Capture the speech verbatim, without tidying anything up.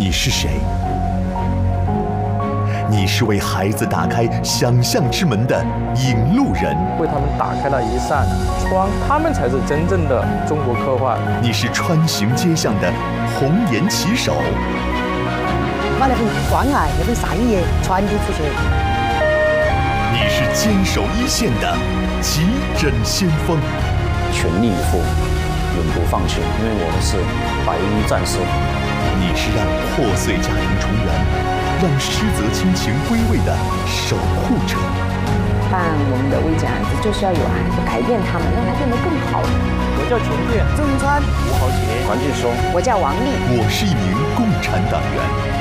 你是谁？你是为孩子打开想象之门的引路人， 为他们打开了一扇窗，他们才是真正的中国科幻。 你是穿行街巷的红颜骑手， 把那份关爱、那份善意传递出去。 你是坚守一线的急诊先锋， 全力以赴，永不放弃，因为我们是白衣战士。 你是让破碎家庭重圆，让失责亲情归位的守护者。 办我们的危急案子就是要有爱，改变他们，让他变得更好。 我叫秦健， 郑川、 吴豪杰、 黄继松， 我叫王丽， 我是一名共产党员。